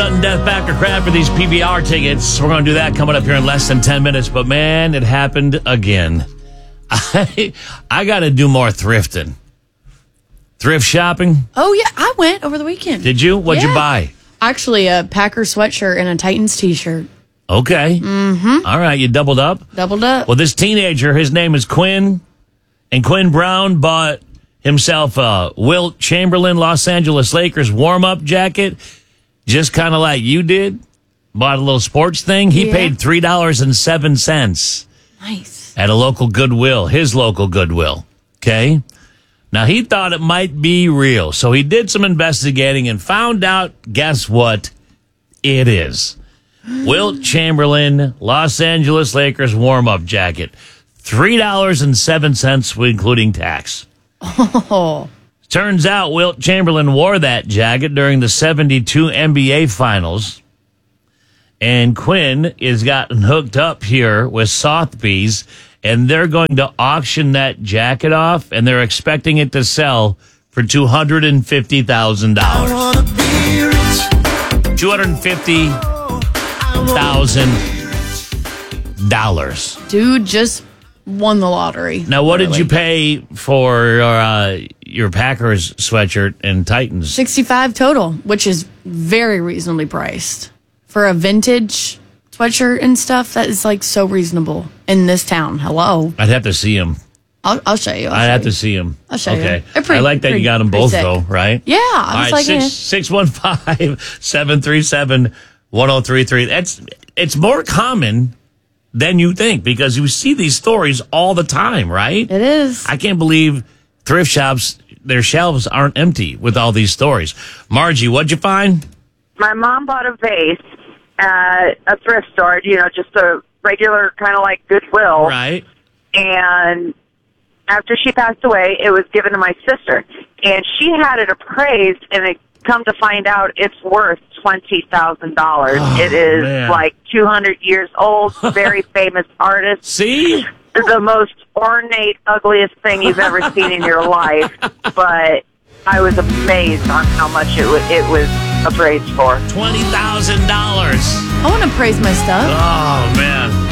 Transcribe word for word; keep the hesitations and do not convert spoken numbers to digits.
Sudden death, back or crap for these P B R tickets. We're going to do that coming up here in less than ten minutes. But, man, it happened again. I, I got to do more thrifting. Thrift shopping? Oh, yeah. I went over the weekend. Did you? What'd yeah. you buy? Actually, a Packer sweatshirt and a Titans t-shirt. Okay. Mm-hmm. All right. You doubled up? Doubled up. Well, this teenager, his name is Quinn. And Quinn Brown bought himself a Wilt Chamberlain Los Angeles Lakers warm-up jacket, just kind of like you did. Bought a little sports thing. He yeah. paid three dollars and seven cents. Nice. At a local Goodwill, his local Goodwill. Okay? Now, he thought it might be real, so he did some investigating and found out, guess what? It is. Wilt Chamberlain Los Angeles Lakers warm-up jacket. three dollars and seven cents, including tax. Oh. Turns out Wilt Chamberlain wore that jacket during the seventy-two N B A Finals. And Quinn is gotten hooked up here with Sotheby's, and they're going to auction that jacket off, and they're expecting it to sell for two hundred fifty thousand dollars. two hundred fifty thousand dollars. Dude just won the lottery. Now, what literally. did you pay for uh, your Packers sweatshirt and Titans? sixty-five total, which is very reasonably priced. For a vintage sweatshirt and stuff, that is like so reasonable in this town. Hello. I'd have to see them. I'll, I'll show you. I'll I'd show have you. to see them. I'll show okay. you. They're pretty- I like that pretty- you got them pretty both, sick. though, right? Yeah. I All was right, like, six, eh. six one five, seven three seven, one oh three three. That's, it's more common than you think because you see these stories all the time, right? It is. I can't believe thrift shops, their shelves aren't empty with all these stories. Margie, what'd you find? My mom bought a vase at a thrift store, you know, just a regular kind of like Goodwill. Right. And after she passed away, it was given to my sister. And she had it appraised, and it come to find out it's worth twenty thousand dollars. Oh, it is man. like two hundred years old, very famous artist. See? The most ornate, ugliest thing you've ever seen in your life. But I was amazed on how much it was, it was appraised for. twenty thousand dollars. I want to praise my stuff. Oh, man.